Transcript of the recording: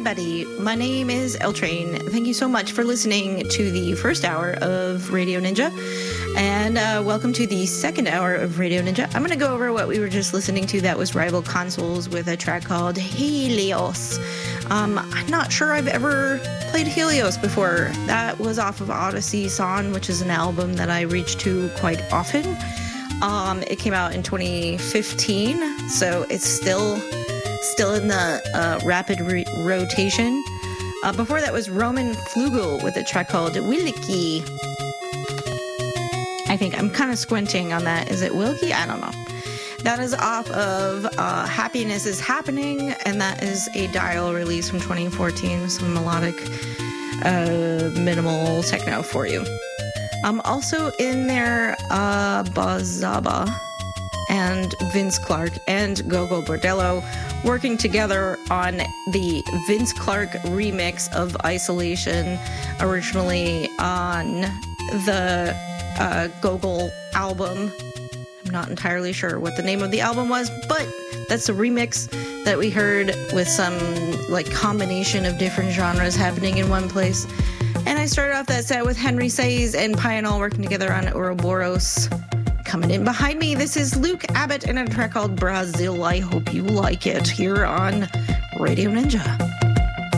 everybody. My name is L Train. Thank you so much for listening to the first hour of Radio Ninja. And welcome to the second hour of Radio Ninja. I'm going to go over what we were just listening to. That was Rival Consoles with a track called Helios. I'm not sure I've ever played Helios before. That was off of Odyssey Son, which is an album that I reach to quite often. It came out in 2015, so it's still in the rapid rotation. Before that was Roman Flugel with a track called Wilkie. I think I'm kind of squinting on that. Is it Wilkie? I don't know. That is off of Happiness is Happening, and that is a Dial release from 2014. Some melodic, minimal techno for you. Also in there, Bazaba and Vince Clarke and Gogol Bordello working together on the Vince Clarke remix of Isolation, originally on the Gogol album. I'm not entirely sure what the name of the album was, but that's a remix that we heard with some like combination of different genres happening in one place. And I started off that set with Henry Says and Pionol working together on Ouroboros. Coming in behind me, this is Luke Abbott and a track called Brazil. I hope you like it here on Radio Ninja.